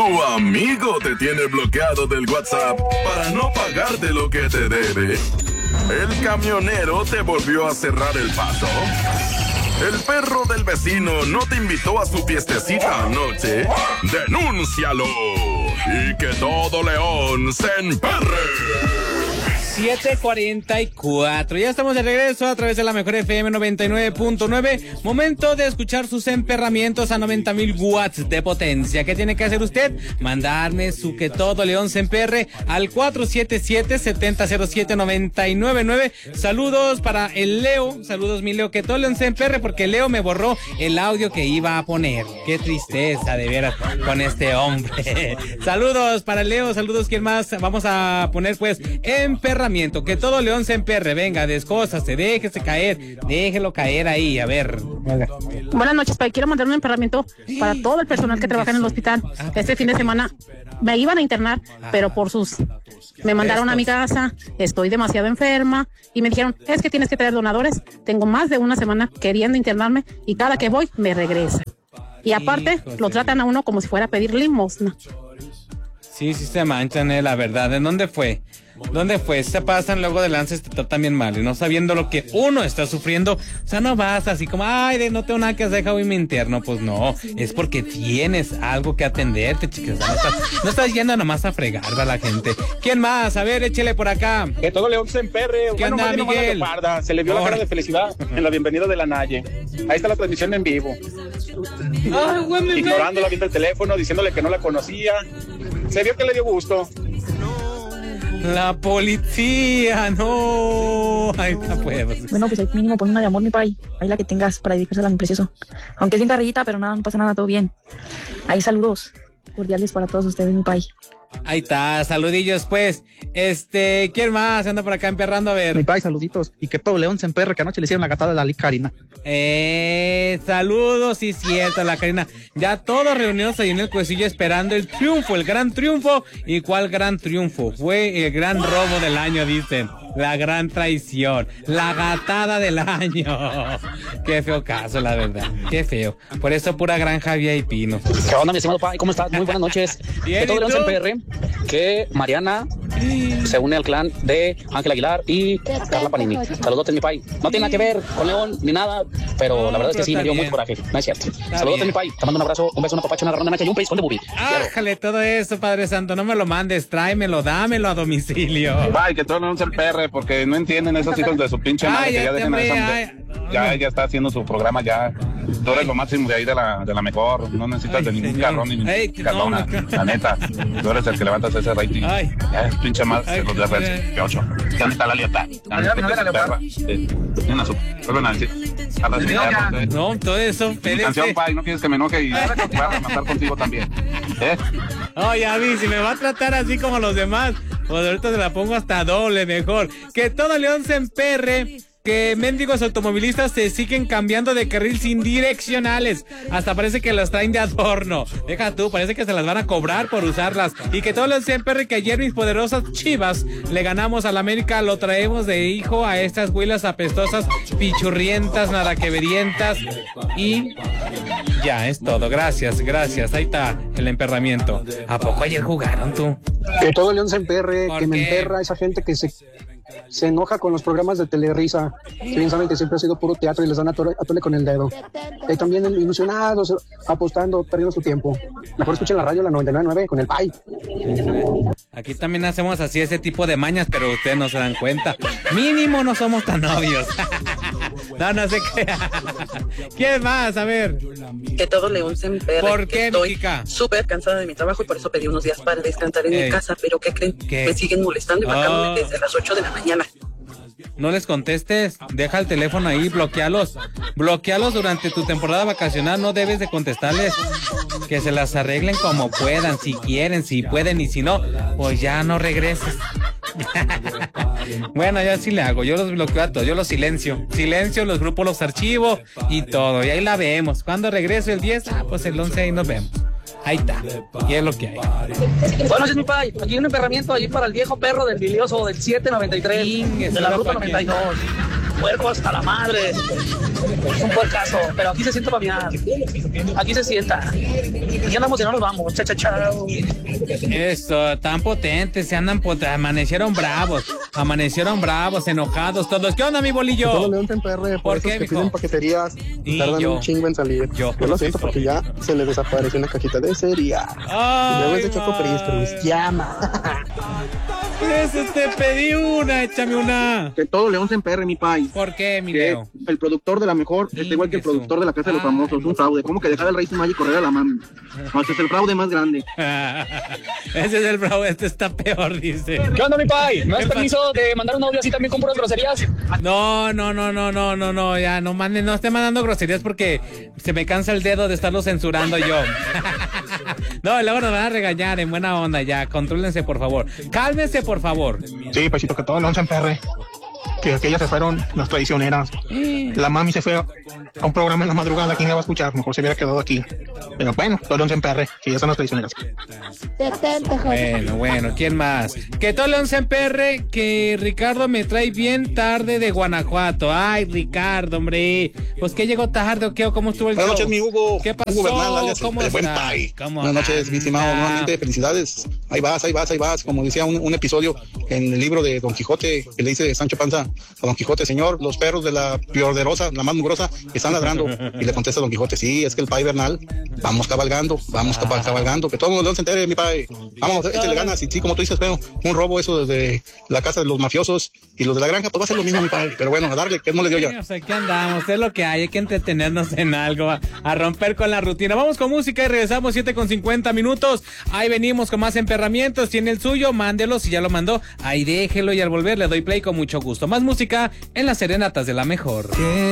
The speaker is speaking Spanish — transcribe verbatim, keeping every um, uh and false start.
Tu amigo te tiene bloqueado del WhatsApp para no pagarte lo que te debe. El camionero te volvió a cerrar el paso. El perro del vecino no te invitó a su fiestecita anoche. ¡Denúncialo! Y que todo león se emperre. siete cuarenta y cuatro. Ya estamos de regreso a través de la mejor F M noventa y nueve punto nueve. Momento de escuchar sus emperramientos a noventa mil watts de potencia. ¿Qué tiene que hacer usted? Mandarme su que todo león se emperre al cuatro siete siete, siete cero cero siete, nueve nueve nueve. Saludos para el Leo. Saludos, mi Leo. Que todo león se emperre porque Leo me borró el audio que iba a poner. Qué tristeza, de veras, con este hombre. Saludos para Leo. Saludos, ¿quién más? Vamos a poner, pues, emperramiento. Que todo león se emperre, venga, descósase, déjese caer, déjelo caer ahí, a ver. Buenas noches, Pai. Quiero mandar un emperramiento para todo el personal que trabaja en el hospital. Este fin de semana me iban a internar, pero por sus... Me mandaron a mi casa, estoy demasiado enferma y me dijeron, es que tienes que traer donadores. Tengo más de una semana queriendo internarme y cada que voy me regresa. Y aparte, lo tratan a uno como si fuera a pedir limosna. Sí, sí se manchan, eh, la verdad. ¿En dónde fue? ¿Dónde fue? Se pasan luego de lances, te tratan bien mal y no sabiendo lo que uno está sufriendo. O sea, no vas así como, ay, no tengo nada que hacer, deja hoy mi interno. Pues no, es porque tienes algo que atenderte, chicas. No estás, no estás yendo nomás a fregar a la gente. ¿Quién más? A ver, échale por acá. Que todo león se emperre. ¿Qué bueno, onda, Miguel? Parda. Se le vio la cara de felicidad en la bienvenida de la Naye. Ahí está la transmisión en vivo. Ay, güey, ignorándola, viendo el teléfono, diciéndole que no la conocía. Se vio que le dio gusto. La policía, no. Ahí está, pues. Bueno, pues ahí mínimo pon una de amor, mi pai. Ahí la que tengas para dedicársela a mi precioso. Aunque es bien carrillita, pero nada, no pasa nada, todo bien. Ahí saludos cordiales para todos ustedes, mi pai. Ahí está, saludillos, pues. Este, ¿quién más anda por acá emperrando? A ver. Mi pai, saluditos. Y que todo león se emperre, que anoche le hicieron la gatada de la Karina. Eh, saludos, sí, cierto, la Karina. Ya todos reunidos ahí en el cuecillo esperando el triunfo, el gran triunfo. ¿Y cuál gran triunfo? Fue el gran robo del año, dicen. La gran traición, la gatada del año. Qué feo caso, la verdad. Qué feo. Por eso pura granja V I P, ¿no? ¿Qué onda, mi estimado pai? ¿Cómo estás? Muy buenas noches. Bien, que todo ¿y león tú? se emperre, que Mariana se une al clan de Ángel Aguilar y Carla Panini. Saludos, mi pai. No tiene nada que ver con León ni nada, pero No, la verdad es que pero sí me está dio bien. mucho coraje. No es cierto. Está Saludos, bien. mi pai. Te mando un abrazo, un beso, una papacha, una garrona, una nacha y un pellizcón de bubi. Ájale, todo eso, Padre Santo, no me lo mandes, tráemelo, dámelo a domicilio. Ay, que todo león se emperre, porque no entienden esos hijos de su pinche madre. Ay, que ya ya te dejen a esa hombre, mujer. ay. Ya ella está haciendo su programa ya. Tú eres lo máximo de ahí de la, de la mejor. No necesitas Ay, de ningún señor. carrón ni Ey, ningún carrona. no, no. La neta. Tú eres el que levantas ese rating. Ay. Ya es pinche más Ay, que los de qué- Red. ocho. ¿Dónde está la lieta? Perra. Sí. Una su- Vuelven a decir. A las cigarros, No, todo eso, Mi espérese. canción, pai, no quieres que me enoje y va a rematar contigo también. ¿Eh? Oh, ya vi, si me va a tratar así como los demás, pues ahorita se la pongo hasta doble mejor. Que todo león se emperre. Que mendigos automovilistas se siguen cambiando de carril sin direccionales. Hasta parece que las traen de adorno. Deja tú, parece que se las van a cobrar por usarlas. Y que todo león se emperre, que ayer mis poderosas Chivas le ganamos al América. Lo traemos de hijo a estas huilas apestosas, pichurrientas, nada que verientas. Y ya es todo. Gracias, gracias. Ahí está el emperramiento. ¿A poco ayer jugaron tú? Que todo león se emperre, ¿Por que me qué? emperra esa gente que se, se enoja con los programas de Telerisa, que bien saben que siempre ha sido puro teatro y les dan a tole, a tole con el dedo. Y también ilusionados, apostando, perdiendo su tiempo. Mejor escuchen la radio, la noventa y nueve punto nueve con el Pai. Aquí también hacemos así ese tipo de mañas, pero ustedes no se dan cuenta. Mínimo no somos tan novios. No, no sé qué. ¿Quién más? A ver. Que todo león se emperre. ¿Por qué, Estoy Mijica? súper cansada de mi trabajo y por eso pedí unos días para descansar en Ey. mi casa. Pero ¿qué creen? ¿Qué? Me siguen molestando y Oh. marcándome desde las ocho de la mañana. No les contestes, deja el teléfono ahí, bloquealos. Bloquealos durante tu temporada vacacional, no debes de contestarles. Que se las arreglen como puedan, si quieren, si pueden, y si no, pues ya no regreses. Bueno, ya sí le hago, yo los bloqueo a todos, yo los silencio. Silencio, los grupos los archivo y todo, y ahí la vemos. Cuando regreso el diez, ah, pues el once ahí nos vemos. Ahí está, y es lo que hay. Buenas noches, mi pai. Aquí un emperramiento ahí para el viejo perro del bilioso del siete noventa y tres. Chingue, De la solo ruta pa' noventa y dos. puerco hasta la madre. Es un puercazo, pero aquí se sienta para mirar. Aquí se sienta. Y andamos y no nos vamos. Cha, cha, cha. Eso, tan potentes, se andan pot- amanecieron bravos, amanecieron bravos, enojados todos. ¿Qué onda, mi bolillo? Todo León en P R, por, ¿Por esos qué, que mijo? piden paqueterías, Y tardan yo. un chingo en salir. Yo. Yo lo siento porque ya se les desapareció una cajita de cereal. Ay, Y luego es de Choco man. Frizz, pero les llama. Ese te pedí una, échame una. Que todo León se emperre, mi país. ¿Por qué, mi Que Leo? el productor de la mejor está igual que el Ingesu. productor de la Casa de los Ah. Famosos, un fraude. ¿Cómo que dejar al Rey Maya y correr a la mami? No, ese es el fraude más grande. Ese es el bravo, este está peor, dice. ¿Qué onda, mi pai? ¿Me das ¿Qué permiso de mandar un audio así también con puras groserías? No, no, no, no, no, no, no, ya no manden, no esté mandando groserías porque se me cansa el dedo de estarlo censurando yo. No, luego nos van a regañar en buena onda, ya, contrólense por favor. Cálmense por favor. Sí, Pachito, que todo León se emperre. Que aquellas se fueron las traicioneras. La mami se fue a un programa en la madrugada. ¿Quién la va a escuchar? Mejor se hubiera quedado aquí. Pero bueno, todo León se emperre. Que ya son las traicioneras. Bueno, bueno, ¿quién más? Que todo León se emperre, que Ricardo me trae bien tarde de Guanajuato. Ay, Ricardo, hombre. Pues que llegó tarde o qué, o cómo estuvo el Buenas show. noches, mi Hugo. ¿Qué pasó? Hugo Bernal, alias ¿Cómo el buen está? pai. ¿Cómo Buenas noches, mi estimado. anda? Nuevamente, felicidades. Ahí vas, ahí vas, ahí vas. Como decía un, un episodio en el libro de Don Quijote, que le dice Sancho Panza a Don Quijote, señor, los perros de la piorderosa, la más mugrosa, están ladrando. Y le contesta Don Quijote, sí, es que el pai Bernal, vamos cabalgando, vamos Ah. cabalgando, que todo el mundo se entere, mi pai. Vamos, este le gana, sí, sí, como tú dices, pero un robo eso desde la casa de los mafiosos y los de la granja, pues va a ser lo mismo, mi pai. Pero bueno, a darle, que no le dio Sí, ya. o sea, ¿qué andamos? Es lo que hay, hay que entretenernos en algo, a, a romper con la rutina. Vamos con música y regresamos siete con cincuenta minutos. Ahí venimos con más emperramientos. Tiene el suyo, mándelo si ya lo mandó. Ahí déjelo y al volver le doy play con mucho gusto. Más música en las serenatas de la mejor.